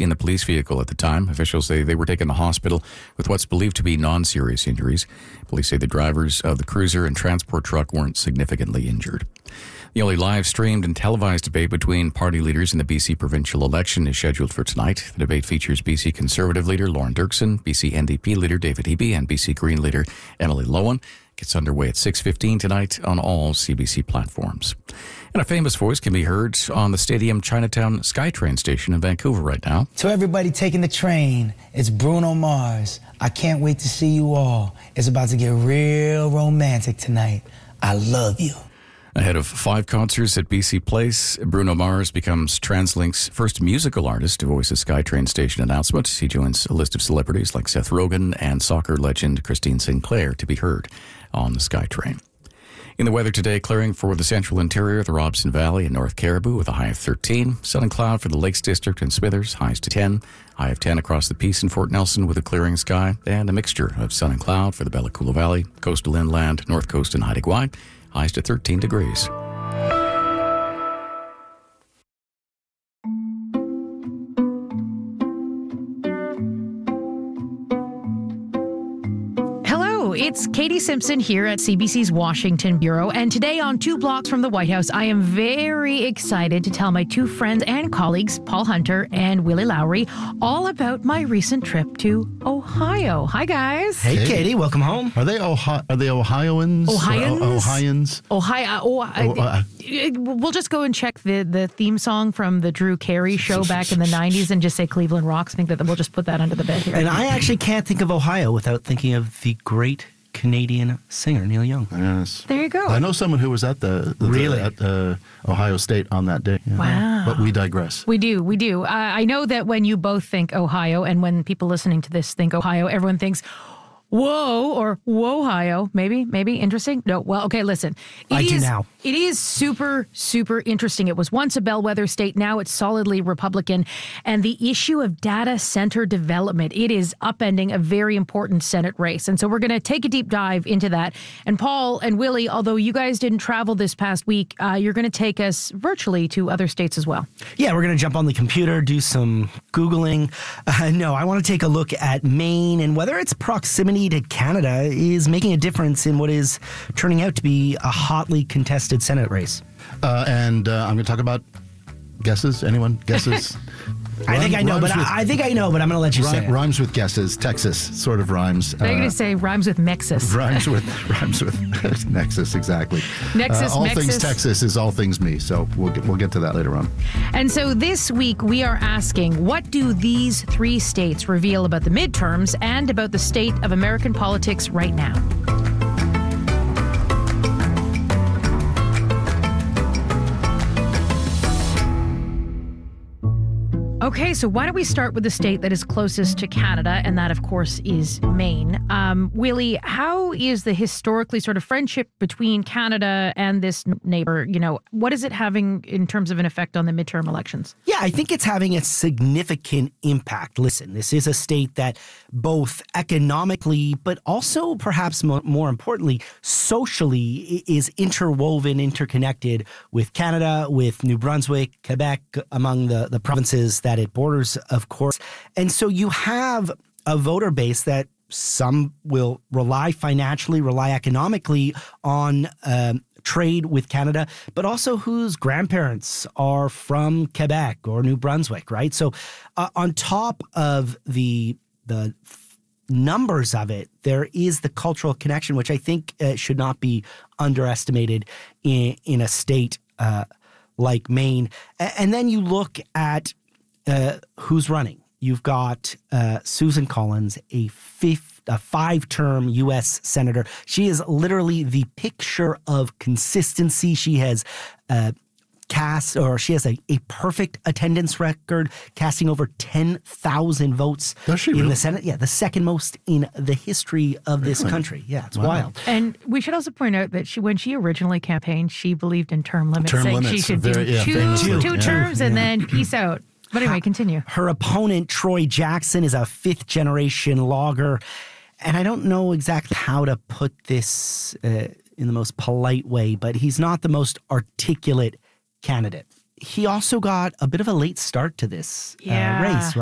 in the police vehicle at the time. Officials say they were taken to hospital with what's believed to be non-serious injuries. Police say the drivers of the cruiser and transport truck weren't significantly injured. The only live-streamed and televised debate between party leaders in the BC provincial election is scheduled for tonight. The debate features BC Conservative leader Lauren Dirksen, BC NDP leader David Eby, and BC Green leader Emily Lowen. Gets underway at 6:15 tonight on all CBC platforms. And a famous voice can be heard on the Stadium Chinatown SkyTrain station in Vancouver right now. To everybody taking the train, it's Bruno Mars. I can't wait to see you all. It's about to get real romantic tonight. I love you. Ahead of 5 concerts at BC Place, Bruno Mars becomes TransLink's first musical artist to voice a SkyTrain station announcement. He joins a list of celebrities like Seth Rogen and soccer legend Christine Sinclair to be heard on the SkyTrain. In the weather today, clearing for the central interior, the Robson Valley and North Caribou with a high of 13. Sun and cloud for the Lakes District and Smithers, highs to 10. High of 10 across the Peace and Fort Nelson with a clearing sky. And a mixture of sun and cloud for the Bella Coola Valley, coastal inland, North Coast and Haida Gwaii. Highs to 13 degrees. It's Katie Simpson here at CBC's Washington Bureau, and today on 2 Blocks from the White House, I am very excited to tell my 2 friends and colleagues, Paul Hunter and Willie Lowry, all about my recent trip to Ohio. Hi, guys. Hey, Katie, welcome home. Are they Ohioans? Ohioans? Ohio. We'll just go and check the theme song from the Drew Carey show back in the 90s and just say Cleveland Rocks. I think that we'll just put that under the bed here. And I actually can't think of Ohio without thinking of the great Canadian singer Neil Young. Yes. There you go. I know someone who was at at Ohio State on that day. Yeah. Wow. But we digress. We do. I know that when you both think Ohio and when people listening to this think Ohio, everyone thinks, whoa, or whoa-hio, maybe, interesting? No, well, okay, listen. I do now. It is super, super interesting. It was once a bellwether state. Now it's solidly Republican. And the issue of data center development, it is upending a very important Senate race. And so we're going to take a deep dive into that. And Paul and Willie, although you guys didn't travel this past week, you're going to take us virtually to other states as well. Yeah, we're going to jump on the computer, do some Googling. No, I want to take a look at Maine and whether its proximity to Canada is making a difference in what is turning out to be a hotly contested Senate race. And I'm going to talk about guesses. Anyone? Guesses? I think I know, but I'm going to let you say it. Rhymes with guesses. Texas sort of rhymes. They're going to say rhymes with Mexus. Rhymes with Nexus, exactly. Nexus, all Mexus. Things Texas is all things me, so we'll get to that later on. And so this week we are asking, what do these 3 states reveal about the midterms and about the state of American politics right now? Okay, so why don't we start with the state that is closest to Canada, and that, of course, is Maine. Willie, how is the historically sort of friendship between Canada and this neighbor, what is it having in terms of an effect on the midterm elections? Yeah, I think it's having a significant impact. Listen, this is a state that both economically, but also perhaps more importantly, socially is interwoven, interconnected with Canada, with New Brunswick, Quebec, among the provinces that it borders, of course. And so you have a voter base that some will rely financially, rely economically on trade with Canada, but also whose grandparents are from Quebec or New Brunswick, right? So on top of the numbers of it, there is the cultural connection, which I think should not be underestimated in a state like Maine. And then you look at who's running. You've got Susan Collins, a 5-term U.S. senator. She is literally the picture of consistency. She has she has a perfect attendance record, casting over 10,000 votes in the Senate. Yeah, the second most in the history of this country. Yeah, it's wild. And we should also point out that when she originally campaigned, she believed in term limits, she should do two terms and then peace out. But anyway, continue. Her opponent, Troy Jackson, is a 5th-generation logger. And I don't know exactly how to put this in the most polite way, but he's not the most articulate candidate. He also got a bit of a late start to this race,